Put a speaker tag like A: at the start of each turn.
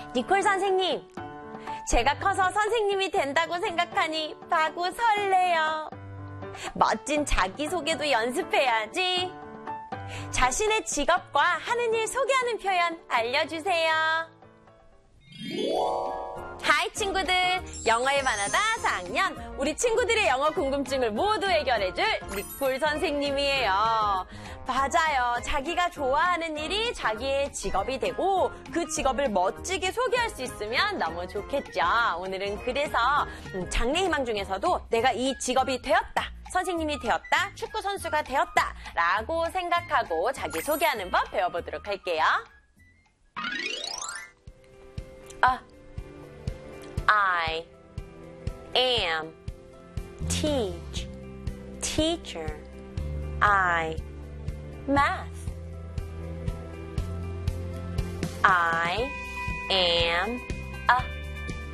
A: 니콜 선생님, 제가 커서 선생님이 된다고 생각하니 바고 설레요. 멋진 자기소개도 연습해야지. 자신의 직업과 하는 일 소개하는 표현 알려주세요. 하이 친구들, 영어의 만화다 4학년, 우리 친구들의 영어 궁금증을 모두 해결해줄 니콜 선생님이에요. 맞아요. 자기가 좋아하는 일이 자기의 직업이 되고 그 직업을 멋지게 소개할 수 있으면 너무 좋겠죠. 오늘은 그래서 장래희망 중에서도 내가 이 직업이 되었다, 선생님이 되었다, 축구 선수가 되었다 라고 생각하고 자기 소개하는 법 배워보도록 할게요. I am teacher. I math. I am a